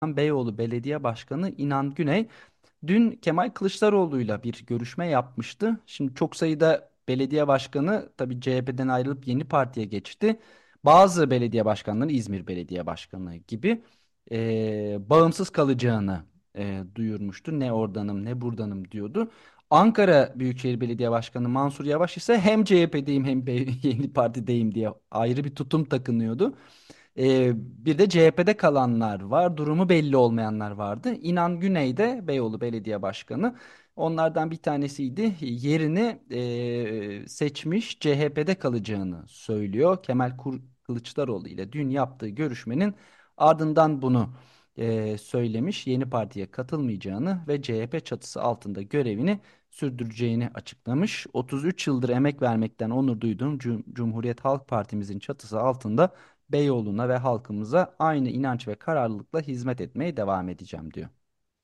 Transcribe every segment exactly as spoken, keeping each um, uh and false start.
Beyoğlu Belediye Başkanı İnan Güney dün Kemal Kılıçdaroğlu'yla bir görüşme yapmıştı. Şimdi çok sayıda belediye başkanı tabii C H P'den ayrılıp yeni partiye geçti. Bazı belediye başkanları İzmir Belediye Başkanı gibi eee, bağımsız kalacağını eee, duyurmuştu. Ne oradanım ne buradanım diyordu. Ankara Büyükşehir Belediye Başkanı Mansur Yavaş ise hem C H P'deyim hem be- yeni partideyim diye ayrı bir tutum takınıyordu. Ee, bir de C H P'de kalanlar var. Durumu belli olmayanlar vardı. İnan Güney de Beyoğlu Belediye Başkanı. Onlardan bir tanesiydi. Yerini e, seçmiş C H P'de kalacağını söylüyor. Kemal Kur- Kılıçdaroğlu ile dün yaptığı görüşmenin ardından bunu e, söylemiş. Yeni partiye katılmayacağını ve C H P çatısı altında görevini sürdüreceğini açıklamış. otuz üç yıldır emek vermekten onur duyduğum Cum- Cumhuriyet Halk Partimizin çatısı altında Beyoğlu'na ve halkımıza aynı inanç ve kararlılıkla hizmet etmeye devam edeceğim diyor.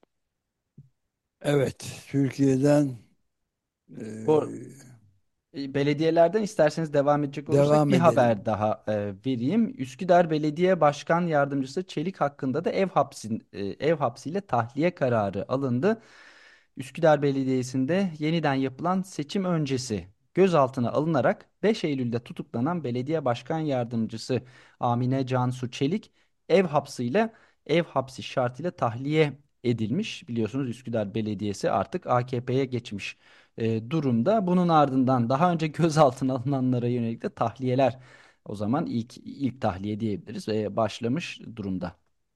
Evet, Türkiye'den Bu e, e, belediyelerden isterseniz devam edecek olursak devam bir edelim. haber daha e, vereyim. Üsküdar Belediye Başkan Yardımcısı Çelik hakkında da ev hapsin e, ev hapsiyle tahliye kararı alındı. Üsküdar Belediyesi'nde yeniden yapılan seçim öncesi gözaltına alınarak beş Eylül'de tutuklanan Belediye Başkan Yardımcısı Amine Cansu Çelik ev hapsiyle ev hapsi şartıyla tahliye edilmiş. Biliyorsunuz Üsküdar Belediyesi artık A K P'ye geçmiş e, durumda. Bunun ardından daha önce gözaltına alınanlara yönelik de tahliyeler o zaman ilk ilk tahliye diyebiliriz ve başlamış durumda.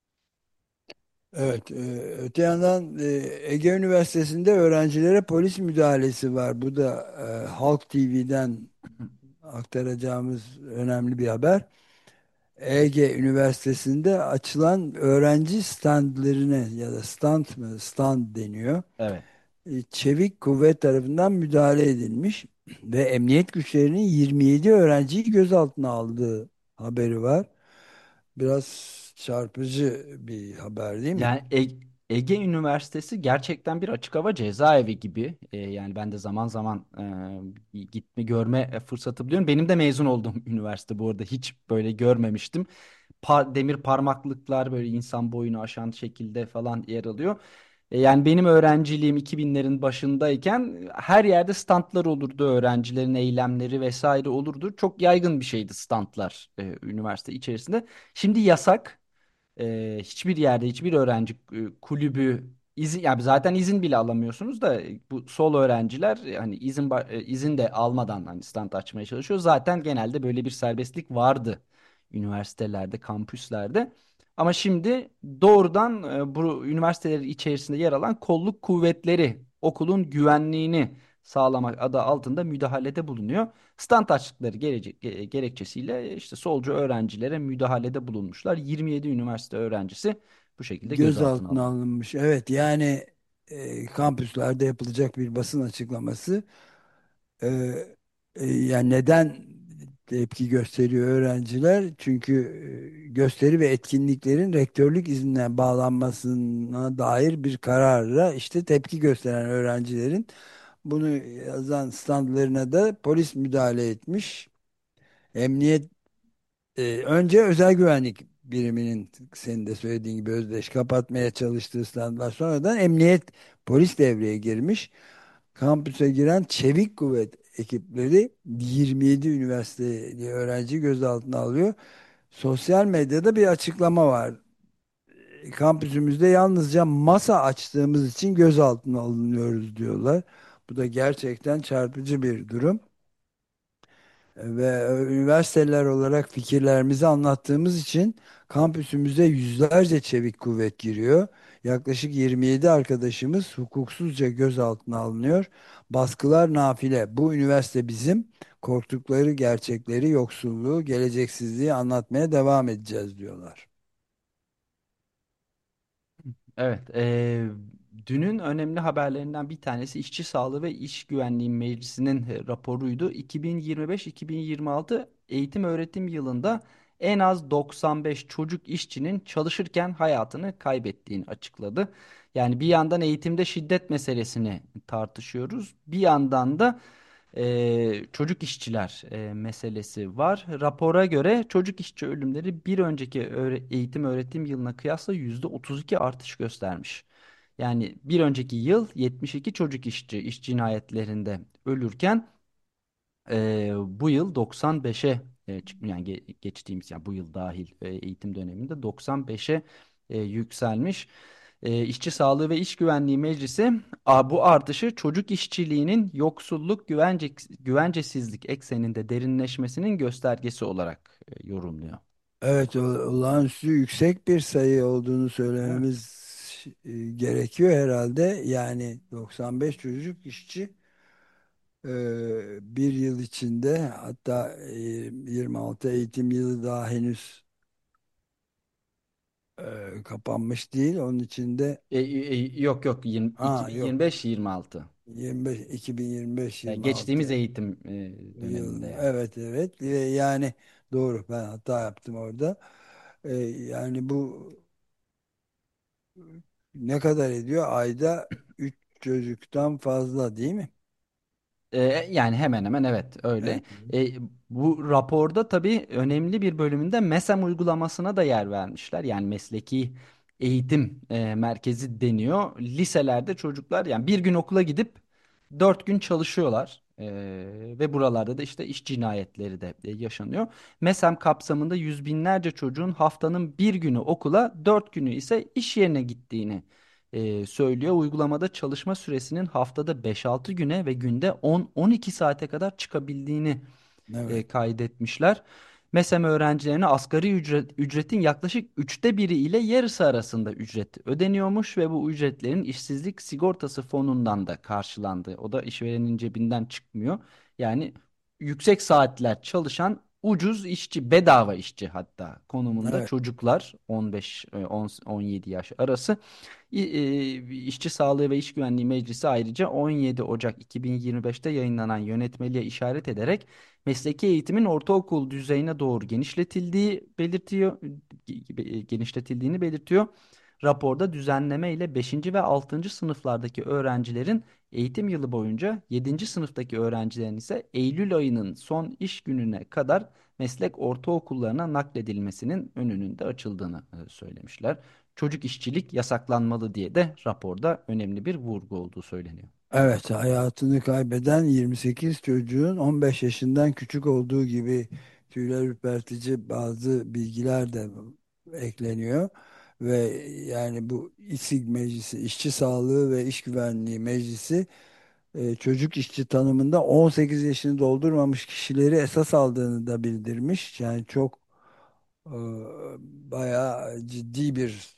Evet, e, öte yandan e, Ege Üniversitesi'nde öğrencilere polis müdahalesi var. Bu da e, Halk T V'den aktaracağımız önemli bir haber. Ege Üniversitesi'nde açılan öğrenci standlarına ya da stand mı stand deniyor. Evet. E, Çevik kuvvet tarafından müdahale edilmiş ve emniyet güçlerinin yirmi yedi öğrenciyi gözaltına aldığı haberi var. Biraz çarpıcı bir haber değil mi? Yani E- Ege Üniversitesi gerçekten bir açık hava cezaevi gibi. E, yani ben de zaman zaman e, gitme görme e, fırsatı buluyorum. Benim de mezun olduğum üniversite bu arada hiç böyle görmemiştim. Pa- demir parmaklıklar böyle insan boyunu aşan şekilde falan yer alıyor. E, yani benim öğrenciliğim iki binlerin başındayken her yerde standlar olurdu, öğrencilerin eylemleri vesaire olurdu. Çok yaygın bir şeydi standlar e, üniversite içerisinde. Şimdi yasak. Ee, hiçbir yerde hiçbir öğrenci e, kulübü izin yani zaten izin bile alamıyorsunuz da e, bu sol öğrenciler e, hani izin ba- e, izin de almadan hani stand açmaya çalışıyor. Zaten genelde böyle bir serbestlik vardı üniversitelerde, kampüslerde. Ama şimdi doğrudan e, bu üniversiteler içerisinde yer alan kolluk kuvvetleri okulun güvenliğini sağlamak adı altında müdahalede bulunuyor. Stand açtıkları gelecek, ge- gerekçesiyle işte solcu öğrencilere müdahalede bulunmuşlar. yirmi yedi üniversite öğrencisi bu şekilde gözaltına Gözaltına alındı. alınmış. Evet, yani e, kampüslerde yapılacak bir basın açıklaması. E, e, Yani neden tepki gösteriyor öğrenciler? Çünkü e, gösteri ve etkinliklerin rektörlük iznine bağlanmasına dair bir kararla işte tepki gösteren öğrencilerin bunu yazan standlarına da polis müdahale etmiş. Emniyet e, önce özel güvenlik biriminin senin de söylediğin gibi özdeş kapatmaya çalıştığı standlar, sonradan emniyet polis devreye girmiş. Kampüse giren çevik kuvvet ekipleri yirmi yedi üniversiteli öğrenci gözaltına alıyor. Sosyal medyada bir açıklama var. Kampüsümüzde yalnızca masa açtığımız için gözaltına alınıyoruz diyorlar. Bu da gerçekten çarpıcı bir durum. Ve üniversiteler olarak fikirlerimizi anlattığımız için kampüsümüze yüzlerce çevik kuvvet giriyor. Yaklaşık yirmi yedi arkadaşımız hukuksuzca gözaltına alınıyor. Baskılar nafile. Bu üniversite bizim. Korktukları gerçekleri, yoksulluğu, geleceksizliği anlatmaya devam edeceğiz diyorlar. Evet, eee, dünün önemli haberlerinden bir tanesi İşçi Sağlığı ve İş Güvenliği Meclisi'nin e, raporuydu. iki bin yirmi beş-iki bin yirmi altı eğitim öğretim yılında en az doksan beş çocuk işçinin çalışırken hayatını kaybettiğini açıkladı. Yani bir yandan eğitimde şiddet meselesini tartışıyoruz, bir yandan da e, çocuk işçiler e, meselesi var. Rapora göre çocuk işçi ölümleri bir önceki öğre- eğitim öğretim yılına kıyasla yüzde otuz iki artış göstermiş. Yani bir önceki yıl yetmiş iki çocuk işçi iş cinayetlerinde ölürken e, bu yıl doksan beşe e, çık- yani ge- geçtiğimiz yani bu yıl dahil e, eğitim döneminde doksan beşe e, yükselmiş. E, İşçi Sağlığı ve İş Güvenliği Meclisi a, bu artışı çocuk işçiliğinin yoksulluk güvence, güvencesizlik ekseninde derinleşmesinin göstergesi olarak e, yorumluyor. Evet, o- olağanüstü yüksek bir sayı olduğunu Evet. söylememiz e, gerekiyor herhalde. Yani doksan beş çocuk işçi e, bir yıl içinde, hatta e, yirmi altı eğitim yılı daha henüz e, kapanmış değil. Onun içinde E, e, e, yok yok yirmi, ha yok, iki bin yirmi beş yirmi altı. yirmi beş Yani iki bin yirmi beş yirmi geçtiğimiz altı eğitim e, döneminde yıl, yani. evet evet. Ve yani doğru, ben hata yaptım orada. E, yani bu ne kadar ediyor? Ayda üç çocuktan fazla değil mi? Ee, yani hemen hemen evet öyle. Evet. Ee, bu raporda tabii önemli bir bölümünde MESAM uygulamasına da yer vermişler. Yani mesleki eğitim e, merkezi deniyor. Liselerde çocuklar yani bir gün okula gidip dört gün çalışıyorlar. Ee, ve buralarda da işte iş cinayetleri de e, yaşanıyor. MESAM kapsamında yüz binlerce çocuğun haftanın bir günü okula, dört günü ise iş yerine gittiğini e, söylüyor. Uygulamada çalışma süresinin haftada beş altı güne ve günde on on iki saate kadar çıkabildiğini Evet. e, kaydetmişler. MESEM öğrencilerine asgari ücret, ücretin yaklaşık üçte biri ile yarısı arasında ücret ödeniyormuş ve bu ücretlerin işsizlik sigortası fonundan da karşılandı. O da işverenin cebinden çıkmıyor. Yani yüksek saatler çalışan ucuz işçi, bedava işçi hatta konumunda Evet. çocuklar on beş e, on on yedi yaş arası. İ- e, İşçi Sağlığı ve İş Güvenliği Meclisi ayrıca on yedi Ocak iki bin yirmi beşte yayınlanan yönetmeliğe işaret ederek mesleki eğitimin ortaokul düzeyine doğru genişletildiği belirtiyor, ge- genişletildiğini belirtiyor. Raporda düzenleme ile beşinci ve altıncı sınıflardaki öğrencilerin eğitim yılı boyunca yedinci sınıftaki öğrencilerin ise Eylül ayının son iş gününe kadar meslek ortaokullarına nakledilmesinin önünün de açıldığını e, söylemişler. Çocuk işçilik yasaklanmalı diye de raporda önemli bir vurgu olduğu söyleniyor. Evet, hayatını kaybeden yirmi sekiz çocuğun on beş yaşından küçük olduğu gibi tüyler ürpertici bazı bilgiler de ekleniyor. Ve yani bu İSİG Meclisi, İşçi Sağlığı ve İş Güvenliği Meclisi e, çocuk işçi tanımında on sekiz yaşını doldurmamış kişileri esas aldığını da bildirmiş. Yani çok e, bayağı ciddi bir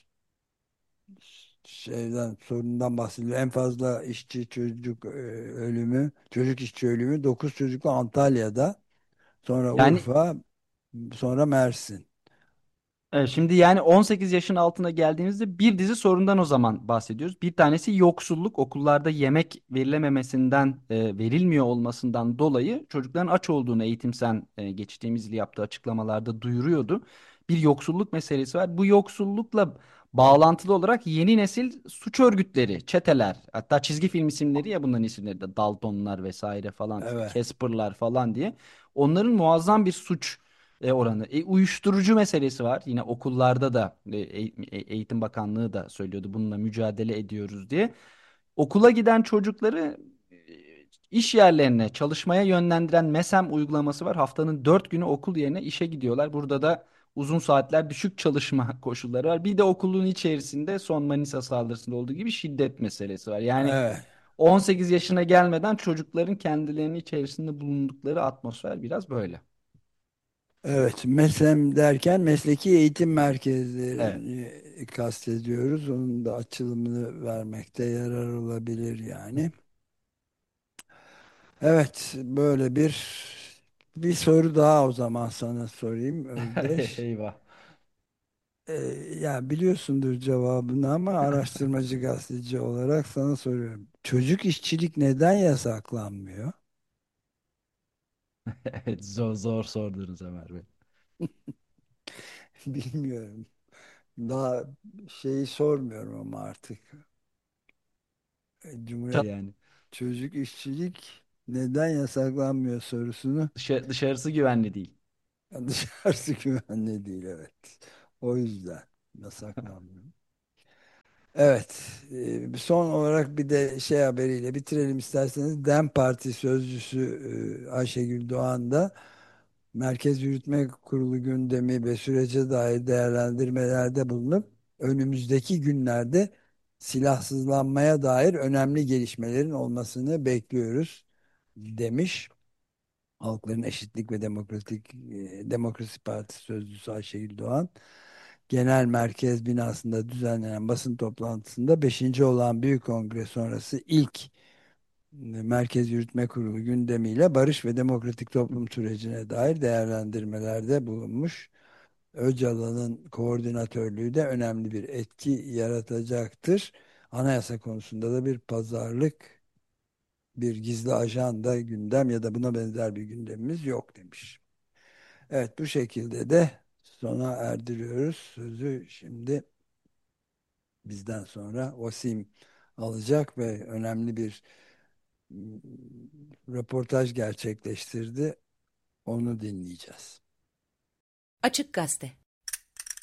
şeyden, sorundan bahsediyor. En fazla işçi çocuk e, ölümü, çocuk işçi ölümü dokuz çocuklu Antalya'da, sonra Yani Urfa, sonra Mersin. e, şimdi yani on sekiz yaşın altına geldiğimizde bir dizi sorundan o zaman bahsediyoruz. Bir tanesi yoksulluk, okullarda yemek verilememesinden, e, verilmiyor olmasından dolayı çocukların aç olduğunu Eğitim Sen e, geçtiğimiz yıl yaptığı açıklamalarda duyuruyordu. Bir yoksulluk meselesi var. Bu yoksullukla bağlantılı olarak yeni nesil suç örgütleri, çeteler, hatta çizgi film isimleri ya bunların isimleri de Daltonlar vesaire falan, Evet, Casper'lar falan diye. Onların muazzam bir suç e, oranı. E, uyuşturucu meselesi var. Yine okullarda da e, e- e- Eğitim Bakanlığı da söylüyordu bununla mücadele ediyoruz diye. Okula giden çocukları e, iş yerlerine çalışmaya yönlendiren MESEM uygulaması var. Haftanın dört günü okul yerine işe gidiyorlar. Burada da uzun saatler düşük çalışma koşulları var. Bir de okulun içerisinde son Manisa saldırısında olduğu gibi şiddet meselesi var. Yani evet. on sekiz yaşına gelmeden çocukların kendilerini içerisinde bulundukları atmosfer biraz böyle. Evet, MESEM derken mesleki eğitim Evet. merkezlerini kastediyoruz. Onun da açılımını vermekte yarar olabilir yani. Evet, böyle bir bir soru daha o zaman sana sorayım Özdeş. Eyvah. Ee, ya biliyorsundur cevabını ama araştırmacı gazeteci olarak sana soruyorum. Çocuk işçilik neden yasaklanmıyor? Evet, zor, zor sordunuz Ömer Bey. Bilmiyorum. Daha şeyi sormuyorum ama artık. E, Çat Cumhuriyet yani. çocuk işçilik. Neden yasaklanmıyor sorusunu. Dışa- dışarısı güvenli değil. Dışarısı güvenli değil, evet. O yüzden yasaklanmıyor. Evet. e, Son olarak bir de şey haberiyle bitirelim isterseniz. DEM Parti sözcüsü e, Ayşegül Doğan da Merkez Yürütme Kurulu gündemi ve sürece dair değerlendirmelerde bulunup önümüzdeki günlerde silahsızlanmaya dair önemli gelişmelerin olmasını bekliyoruz demiş. Halkların Eşitlik ve Demokratik e, Demokrasi Partisi sözcüsü Ayşegül Doğan, Genel Merkez binasında düzenlenen basın toplantısında beşinci olan Büyük Kongre sonrası ilk e, Merkez Yürütme Kurulu gündemiyle barış ve demokratik toplum sürecine dair değerlendirmelerde bulunmuş. Öcalan'ın koordinatörlüğü de önemli bir etki yaratacaktır. Anayasa konusunda da bir pazarlık, bir gizli ajanda gündem ya da buna benzer bir gündemimiz yok demiş. Evet, bu şekilde de sona erdiriyoruz sözü. Şimdi bizden sonra Osim alacak ve önemli bir mm, röportaj gerçekleştirdi. Onu dinleyeceğiz. Açık Gazete.